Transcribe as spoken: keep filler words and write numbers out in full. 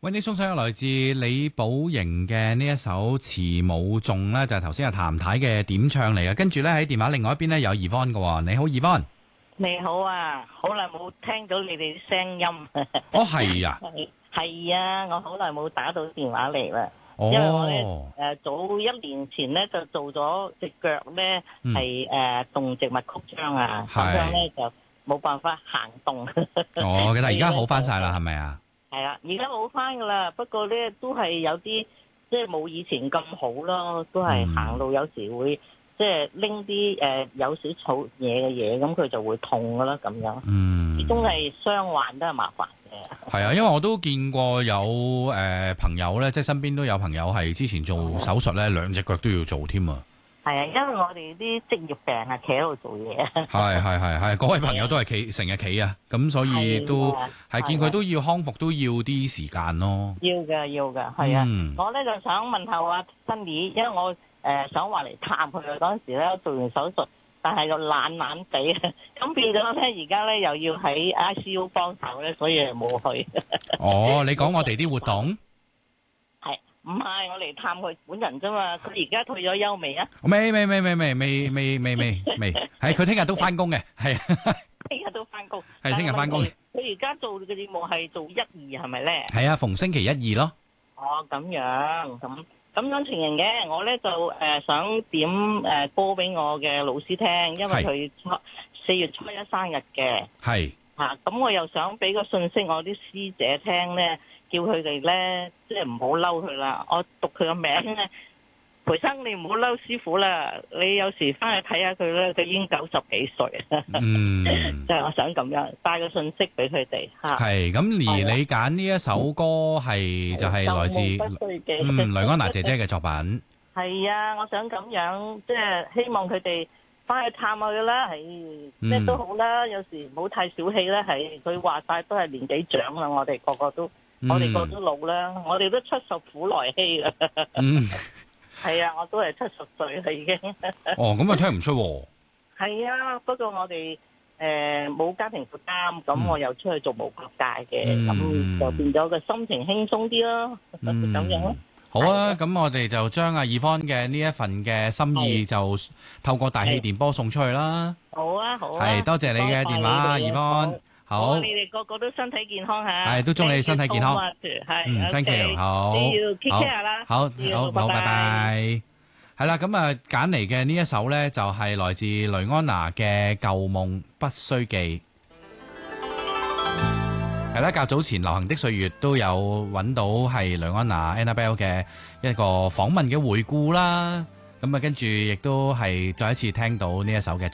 為你送上有來自李寶瑩嘅呢一首慈母頌咧，就係頭先阿譚太嘅點唱嚟嘅。跟住咧喺電話另外一邊咧有 Yvonne 嘅，你好 Yvonne。 你好啊，好耐冇聽到你哋啲聲音。 哦，係啊， 係啊，我好耐冇打到電話嚟啦。 哦， 因為我咧誒、呃、早一年前咧就做咗隻腳咧係誒動植物曲張啊，咁樣咧就冇辦法行動。 哦，但係而家好翻晒啦，係咪啊？ 係啊，而家好翻噶啦，不過咧都係有啲即係冇以前咁好咯，都係行路有時會。即係拎啲誒有少草嘢嘅嘢，咁佢就會痛噶啦咁樣。嗯，始終係傷患都係麻煩嘅。係啊，因為我都見過有誒、呃、朋友咧，即係身邊都有朋友係之前做手術咧，兩隻腳都要做添啊。係啊，因為我哋啲職業病啊，企喺度做嘢。 係係係係，嗰位朋友都係企成日企啊，咁所以都係見佢都要康復，都要啲時間咯。 要㗎要㗎，係啊。嗯、我咧就想問下阿新怡，因為我。誒、呃、想話嚟探佢啊！嗰陣時咧做完手術，但係又懶懶地，咁變咗咧而家咧又要喺 I C U 幫手咧，所以冇去。 哦，你講我哋啲活動係唔係我嚟探佢本人啫嘛？佢而家退咗休未啊？ 未未未未未未未未未未，係佢聽日都翻工嘅，係聽日都翻工， 係聽日翻工。 佢而家做嘅節目係做一二係咪咧？ 係啊，逢星期一二咯。 哦，咁樣咁。咁樣情形嘅，我咧就誒、呃、想點誒歌俾我嘅老師聽，因為佢初四月初一生日嘅。係嚇，咁、啊、我又想俾個信息我啲師姐聽咧，叫佢哋咧即係唔好嬲佢啦。我讀佢個名咧，培生你唔好嬲師傅啦。你有時翻去睇下佢咧，佢已經九十幾歲。嗯，就係我想咁樣帶個信息俾佢哋嚇。係咁，而你揀呢一首歌係就係來自嗯雷安娜姐姐嘅作品。係啊，我想咁樣即係希望佢哋翻去探下佢啦。係咩都好啦，有時唔好太小氣啦。係佢話晒都係年紀長啦，我哋個個都我哋個都老啦，我哋都七十苦來稀啦。嗯。係啊，我都係七十歲啦已經。哦，咁啊聽唔出喎。係啊，不過我哋誒冇家庭負擔，咁我又出去做無國界嘅，咁就變咗個心情輕鬆啲咯，咁樣咯。好啊，咁我哋就將阿 Yvonne 嘅呢一份嘅心意就透過大氣電波送出去啦。好啊，好啊。係，多謝你嘅電話，Yvonne。好，你哋個個都身體健康吓，係都祝你哋身體健康。係，嗯 ，thank you，好，好，好，好，好，拜拜。係啦，咁啊揀嚟嘅呢一首咧，就係來自雷安娜嘅《舊夢不須記》。係啦，較早前流行的歲月都有揾到係雷安娜 Annabelle 嘅一個訪問嘅回顧啦。咁啊，跟住亦都係再一次聽到呢一首嘅作品。